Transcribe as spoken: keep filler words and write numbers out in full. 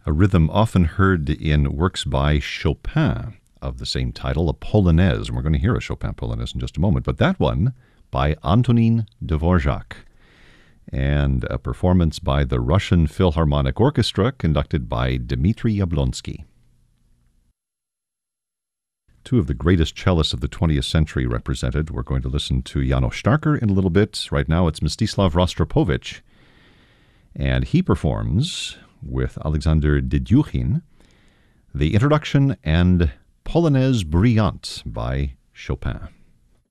a rhythm often heard in works by Chopin of the same title, a Polonaise. And we're going to hear a Chopin Polonaise in just a moment. But that one by Antonin Dvorak, and a performance by the Russian Philharmonic Orchestra conducted by Dmitri Yablonsky. Two of the greatest cellists of the twentieth century represented. We're going to listen to János Starker in a little bit. Right now it's Mstislav Rostropovich, and he performs with Alexander Dedyukhin the introduction and Polonaise Brillante by Chopin.